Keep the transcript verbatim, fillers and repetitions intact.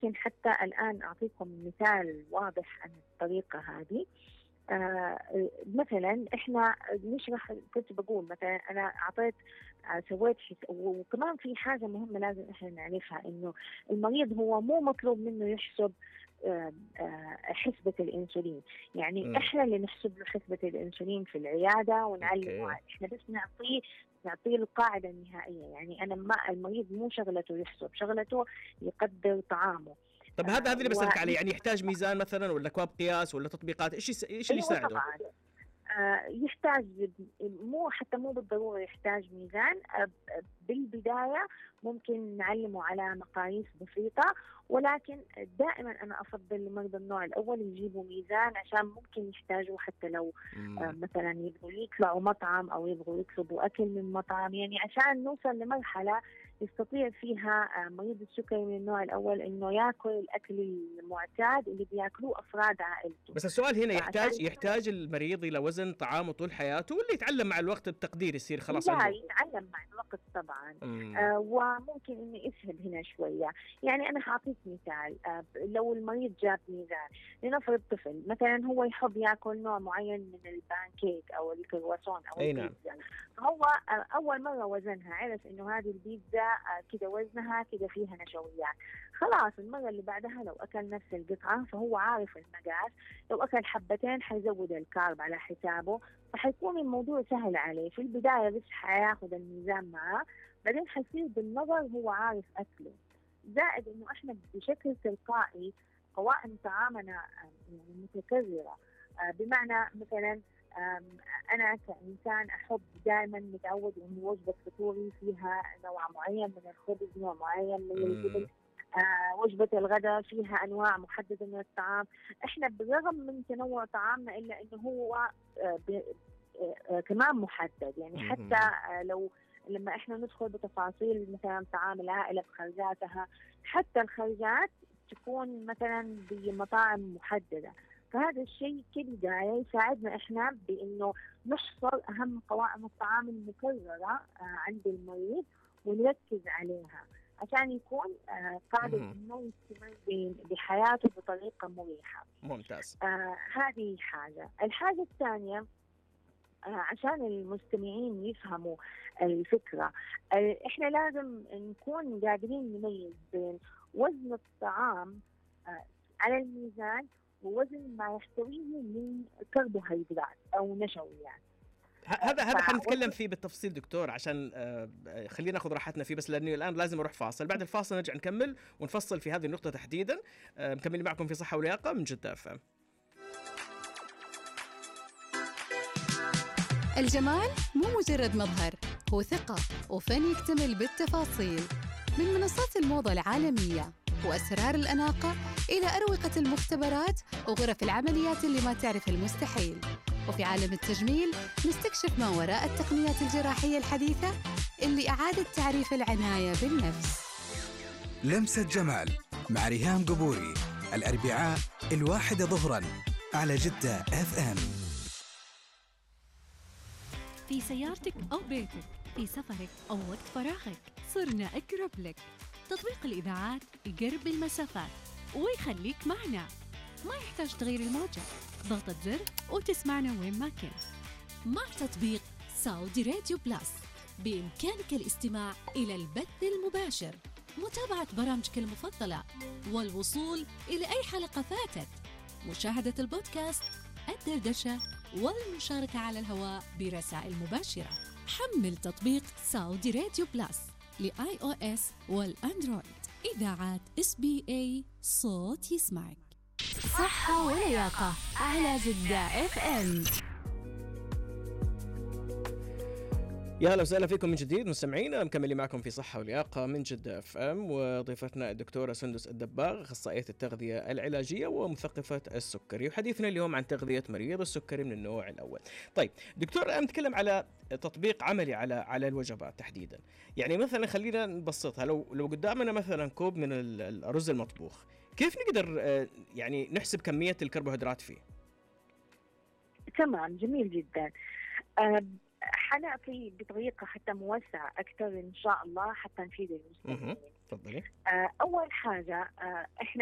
ممكن حتى الآن أعطيكم مثال واضح عن الطريقة هذه. آه مثلا احنا نشرح، كنت بقول مثلا انا اعطيت آه سويت حس... وكمان في حاجه مهمه لازم احنا نعرفها، انه المريض هو مو مطلوب منه يحسب آه آه حسبه الانسولين. يعني م. احنا اللي نحسب له حسبه الانسولين في العياده ونعلمه، احنا بس نعطيه نعطيه القاعده النهائيه. يعني انا ما المريض مو شغلته يحسب، شغلته يقدر طعامه. طب هذا هذا اللي بسألك عليه، يعني يحتاج ميزان مثلا ولا أكواب قياس ولا تطبيقات، ايش ايش اللي يساعده؟ طبعا آه يحتاج، مو حتى مو بالضرورة يحتاج ميزان. آه بالبداية ممكن نعلمه على مقاييس بسيطة، ولكن دائما أنا أفضل لمرضى النوع الأول يجيبوا ميزان، عشان ممكن يحتاجوا حتى لو آه مثلا يبغوا يطلعوا مطعم أو يبغوا يطلبوا أكل من مطعم، يعني عشان نوصل لمرحلة يستطيع فيها مريض السكري من النوع الأول إنه يأكل الأكل المعتاد اللي بيأكلوه أفراد عائلته. بس السؤال هنا، يحتاج يحتاج المريض إلى وزن طعامه طول حياته، ولا يتعلم مع الوقت التقدير يصير خلاص؟ لا، يتعلم مع الوقت طبعا. آه وممكن إنه يسهب هنا شوية. يعني أنا هعطيك مثال. آه لو المريض جاب ميزان، لنفرض طفل مثلا هو يحب يأكل نوع معين من البانكيك أو الكرواسون أو البيتزا، هو آه أول مرة وزنها عرف إنه هذه البيتزا كده وزنها كده فيها نشويات، خلاص المرة اللي بعدها لو أكل نفس القطعة فهو عارف المقاس، لو أكل حبتين حيزود الكارب على حسابه، فحيكون الموضوع سهل عليه. في البداية بس حياخد الميزان معاه، بعدين حيصير بالنظر هو عارف أكله. زائد إنه إحنا بشكل تلقائي قوائم طعامنا يعني متكررة، بمعنى مثلا أنا كإنسان أحب دائما متعود إنه وجبة فطوري فيها نوع معين من الخبز، نوع معين من الجبن، آه وجبة الغداء فيها أنواع محددة من الطعام. إحنا بالرغم من تنوع طعامنا إلا إنه هو آه آه كمان محدد. يعني حتى آه لو لما إحنا ندخل بتفاصيل مثلا طعام العائلة بخرجاتها، حتى الخرجات تكون مثلا بمطاعم محددة. فهذا الشيء كبداية يساعدنا إحنا بإنه نحصر أهم قوائم الطعام المكررة عند المريض ونركز عليها، عشان يكون قادر إنه يستمر بحياته بطريقة مريحة. ممتاز. آه هذه حاجة. الحاجة الثانية، آه عشان المستمعين يفهموا الفكرة، آه إحنا لازم نكون قادرين نميز بين وزن الطعام آه على الميزان ووزن ما يحتويه من كربوهيدرات أو نشويات. هذا هذا حنتكلم فيه بالتفصيل دكتور، عشان آه خلينا ناخذ راحتنا فيه، بس لأني الآن لازم أروح فاصل. بعد الفاصل نرجع نكمل ونفصل في هذه النقطة تحديدا. آه مكملين معكم في صحة ولياقة من جدة اف ام. الجمال مو مجرد مظهر، هو ثقة وفن يكتمل بالتفاصيل. من منصات الموضة العالمية وأسرار الأناقة إلى أروقة المختبرات وغرف العمليات اللي ما تعرف المستحيل. وفي عالم التجميل نستكشف ما وراء التقنيات الجراحية الحديثة اللي أعادت تعريف العناية بالنفس. لمسة جمال مع ريهام قبوري، الأربعاء الواحدة ظهراً على جدة اف ام. في سيارتك أو بيتك، في سفرك أو وقت فراغك، صرنا أقرب لك. تطبيق الإذاعات يقرب المسافات ويخليك معنا، ما يحتاج تغيير الموجة، ضغطة زر وتسمعنا وين ما كنت. مع تطبيق سعودي راديو بلاس بإمكانك الاستماع إلى البث المباشر، متابعة برامجك المفضلة، والوصول إلى أي حلقة فاتت، مشاهدة البودكاست، الدردشة، والمشاركة على الهواء برسائل مباشرة. حمل تطبيق سعودي راديو بلاس لآي أو إس والأندرويد. إذاعات إس بي إي، صوت يسمعك. صحة ولياقة على جدة اف ام. يا هلا وسهلا فيكم من جديد مستمعينا، مكملين معكم في صحة ولياقة من جدة اف ام، وضيفتنا الدكتورة سندس الدباغ، أخصائية التغذية العلاجية ومثقفة السكري، وحديثنا اليوم عن تغذية مريض السكري من النوع الأول. طيب دكتور، أنا نتكلم على تطبيق عملي على على الوجبات تحديدا. يعني مثلا خلينا نبسطها، لو لو قدامنا مثلا كوب من الرز المطبوخ، كيف نقدر يعني نحسب كمية الكربوهيدرات فيه؟ تمام، جميل جدا. أه حنعطي بطريقة حتى موسعة أكثر إن شاء الله حتى نفيد المستمعين. تفضلي. اول حاجه احنا